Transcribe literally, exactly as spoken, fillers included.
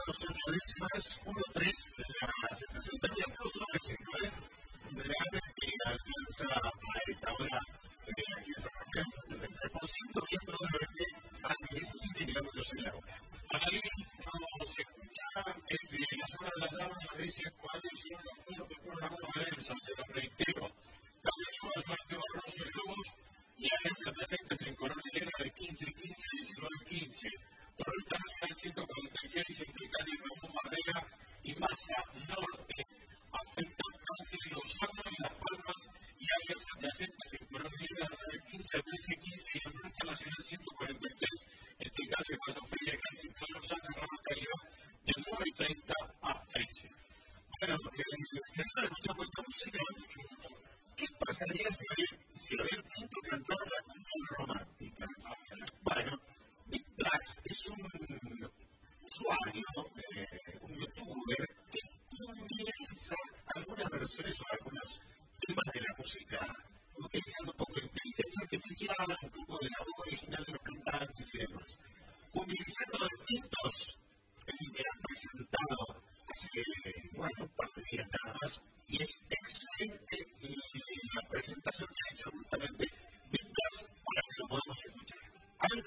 menos ocho décimas, uno tres, la sensación térmica por sobre cinco, ¿eh? Verán que alcanza a esta hora aquí en San Rafael, setenta y tres por ciento, viento del oeste a diecisiete kilómetros en la hora. Ahí nos escucha desde la zona de la llama, nos dice cuáles son los puntos por la conferencia, se los reitero. También son los Mateo Rosso y Lobos y áreas adyacentes en Colonia Negra de quince quince y diecinueve quince. Por ruta nacional ciento cuarenta y seis entre calle Ramón Barrera y Maza Norte, afecta casi Lozano y Las Palmas y áreas adyacentes en Colonia Negra de quince a trece quince y en ruta nacional ciento cuarenta y tres entre calle Paso Feria y Ejército de Lozano y Rama Caída de nueve treinta a trece. Bueno, eh, si no escuchamos esta música, ¿qué pasaría si Abel Pinto cantara la cumbia romántica? Bueno, Big Blacks es un usuario, eh, un youtuber que comienza algunas versiones o algunos temas de la música, utilizando un poco de inteligencia artificial, un poco de la voz original de los cantantes y demás. Cumbializando los Pintos, el que han presentado hace, bueno, un par de días nada más,